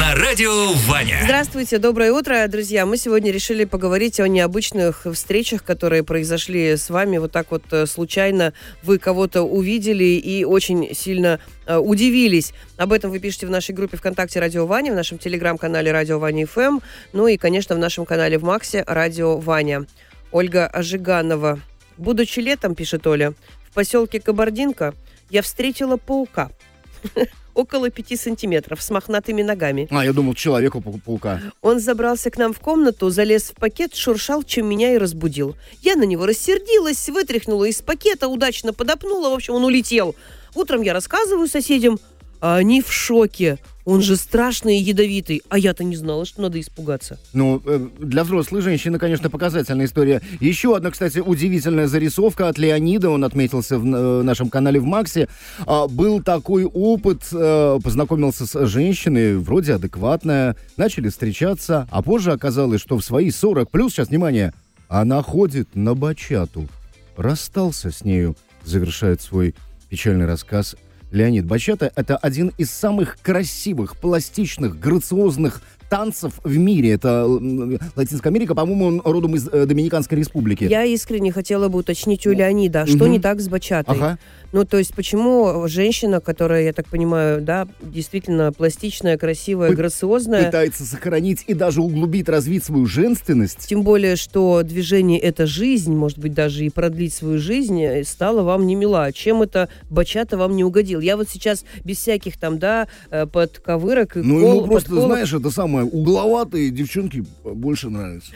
на радио Ваня. Здравствуйте, доброе утро, друзья. Мы сегодня решили поговорить о необычных встречах, которые произошли с вами. Вот так вот случайно вы кого-то увидели и очень сильно удивились. Об этом вы пишете в нашей группе ВКонтакте «Радио Ваня», в нашем телеграм-канале «Радио Ваня ФМ», ну и, конечно, в нашем канале в Максе «Радио Ваня». Ольга Ожиганова. Будучи летом, пишет Оля, в поселке Кабардинка я встретила паука. Около 5 сантиметров, с мохнатыми ногами. Я думал, человеку-паука. Он забрался к нам в комнату, залез в пакет, шуршал, чем меня и разбудил. Я на него рассердилась, вытряхнула из пакета, удачно подопнула, в общем, он улетел. Утром я рассказываю соседям, а они в шоке. Он же страшный и ядовитый, а я-то не знала, что надо испугаться. Для взрослой женщины, конечно, показательная история. Еще одна, кстати, удивительная зарисовка от Леонида, он отметился в нашем канале в Максе. Был такой опыт, познакомился с женщиной, вроде адекватная, начали встречаться, а позже оказалось, что в свои 40+, сейчас, внимание, она ходит на бачату. Расстался с нею, завершает свой печальный рассказ Леонид. Бачата — это один из самых красивых, пластичных, грациозных танцев в мире. Это Латинская Америка, по-моему, он родом из Доминиканской Республики. Я искренне хотела бы уточнить у Леонида, что не так с бачатой? Ага. То есть, почему женщина, которая, я так понимаю, да, действительно пластичная, красивая, грациозная... Пытается сохранить и даже углубить, развить свою женственность. Тем более, что движение — это жизнь, может быть, даже и продлить свою жизнь, стало вам не мила. Чем это бачата вам не угодил? Я вот сейчас без всяких там, да, подковырок и ему просто, знаешь, это самое, угловатые девчонки больше нравятся.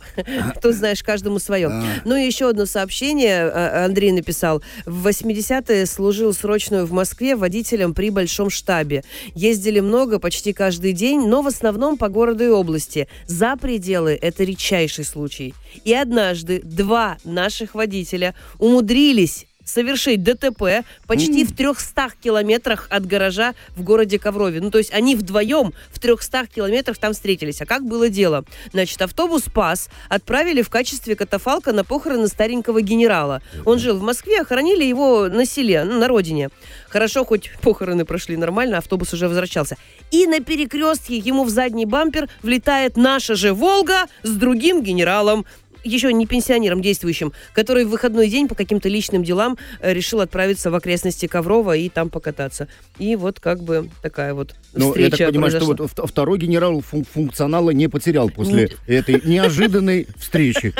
Кто знаешь, каждому свое. Ну и еще одно сообщение Андрей написал. В 80-е служил срочную в Москве водителем при большом штабе. Ездили много, почти каждый день, но в основном по городу и области. За пределы — это редчайший случай. И однажды 2 наших водителя умудрились совершить ДТП почти в 300 километрах от гаража в городе Коврове. То есть они вдвоем в 300 километрах там встретились. А как было дело? Значит, автобус ПАС отправили в качестве катафалка на похороны старенького генерала. Он жил в Москве, а хоронили его на селе, на родине. Хорошо, хоть похороны прошли нормально, автобус уже возвращался. И на перекрестке ему в задний бампер влетает наша же «Волга» с другим генералом, еще не пенсионером действующим, который в выходной день по каким-то личным делам решил отправиться в окрестности Коврова и там покататься. И вот как бы такая вот встреча. Я так понимаю, произошла. что вот второй генерал функционала не потерял после этой неожиданной встречи.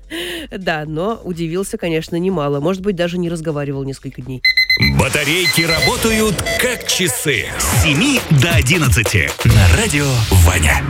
Да, но удивился, конечно, немало. Может быть, даже не разговаривал несколько дней. Батарейки работают как часы. С 7 до 11 на радио Ваня.